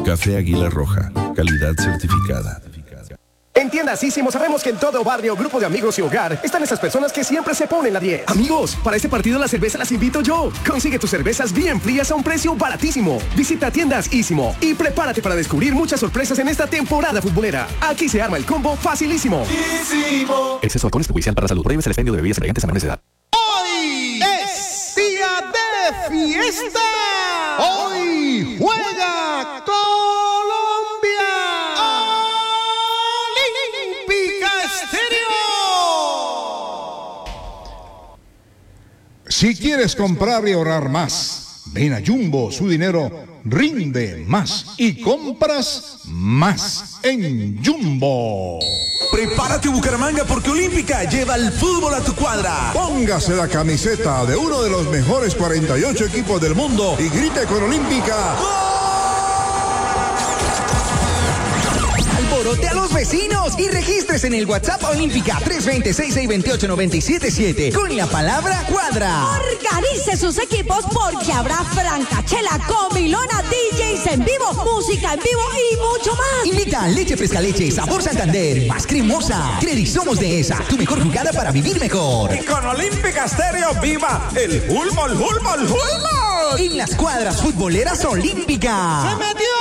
Café Águila Roja, calidad certificada. En Tiendas Ísimo sabemos que en todo barrio, grupo de amigos y hogar están esas personas que siempre se ponen la 10. Amigos, para este partido la cerveza las invito yo. Consigue tus cervezas bien frías a un precio baratísimo. Visita Tiendas Ísimo y prepárate para descubrir muchas sorpresas en esta temporada futbolera. Aquí se arma el combo facilísimo. Ísimo. Exceso de alcohol es perjudicial para la salud. Prohíbe el expendio de bebidas embriagantes a menores de edad. Hoy es día de fiesta. Hoy juega Colombia. Olímpica Estéreo. Si quieres comprar y ahorrar más, ven a Jumbo. Su dinero rinde más y compras más en Jumbo. Prepárate, Bucaramanga, porque Olímpica lleva el fútbol a tu cuadra. Póngase la camiseta de uno de los mejores 48 equipos del mundo y grite con Olímpica. Alborote a los vecinos y registres en el WhatsApp Olímpica 320-662-977 con la palabra cuadra. Organice sus equipos porque habrá francachela, comilona, DJs en vivo, música en vivo y mucho más. Invita a Leche Fresca Leche, sabor Santander, más cremosa. Somos de esa, tu mejor jugada para vivir mejor. Y con Olímpica Estéreo, viva el fútbol. En las cuadras futboleras Olímpica. ¡Se metió!